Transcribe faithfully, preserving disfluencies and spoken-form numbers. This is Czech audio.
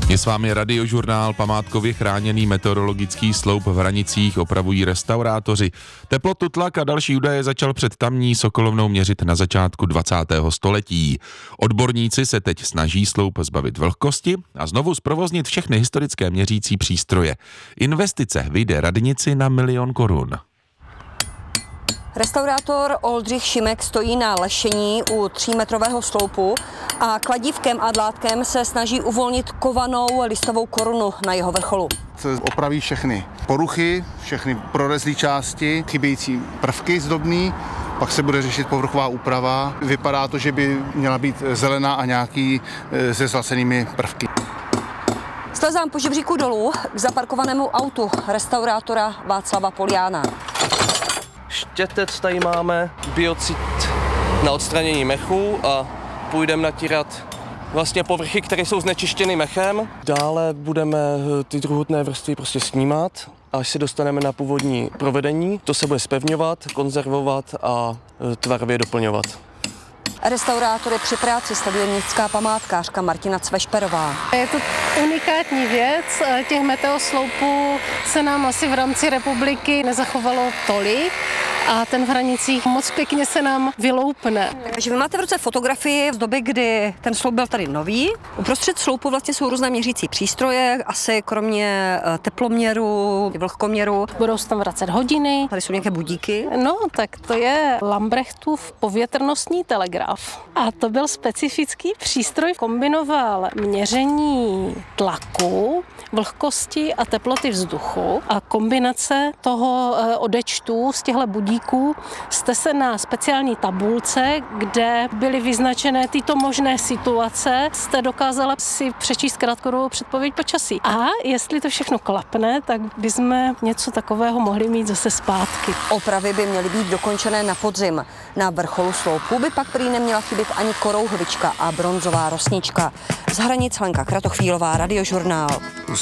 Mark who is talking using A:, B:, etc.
A: Je s vámi Radiožurnál. Památkově chráněný meteorologický sloup v Hranicích opravují restaurátoři. Teplotu, tlak a další údaje začal před tamní Sokolovnou měřit na začátku dvacátého století. Odborníci se teď snaží sloup zbavit vlhkosti a znovu zprovoznit všechny historické měřící přístroje. Investice vyjde radnici na milion korun.
B: Restaurátor Oldřich Šimek stojí na lešení u třímetrového sloupu a kladívkem a dlátkem se snaží uvolnit kovanou listovou korunu na jeho vrcholu.
C: Se opraví všechny poruchy, všechny prorezlé části, chybějící prvky zdobný, pak se bude řešit povrchová úprava. Vypadá to, že by měla být zelená a nějaký se zlacenými prvky.
B: Slezám po žebříku dolů k zaparkovanému autu restaurátora Václava Poliána.
D: Štětec tady máme, biocid na odstranění mechu a půjdeme natírat vlastně povrchy, které jsou znečištěny mechem. Dále budeme ty druhotné vrstvy prostě snímat, až se dostaneme na původní provedení. To se bude zpevňovat, konzervovat a tvarově doplňovat.
B: Restaurátor je při práci, sleduje městská památkářka Martina Cvešperová.
E: Je to unikátní věc, těch meteosloupů se nám asi v rámci republiky nezachovalo tolik a ten v Hranicích moc pěkně se nám vyloupne.
B: Takže vy máte v ruce fotografii z doby, kdy ten sloup byl tady nový. Uprostřed sloupu vlastně jsou různé měřící přístroje, asi kromě teploměru, vlhkoměru.
E: Budou se tam vracet hodiny.
B: Tady jsou nějaké budíky.
E: No, tak to je Lambrechtův povětrnostní telegraf. A to byl specifický přístroj, kombinoval měření tlaku, vlhkosti a teploty vzduchu a kombinace toho odečtu z těchto budíků jste se na speciální tabulce, kde byly vyznačené tyto možné situace, jste dokázala si přečíst krátkodobou předpověď počasí. A jestli to všechno klapne, tak bychom něco takového mohli mít zase zpátky.
B: Opravy by měly být dokončené na podzim. Na vrcholu sloupu by pak prý neměla chybět ani korouhvička a bronzová rosnička. Z Hranic Lenka Kratochvílová, Radiožurnál.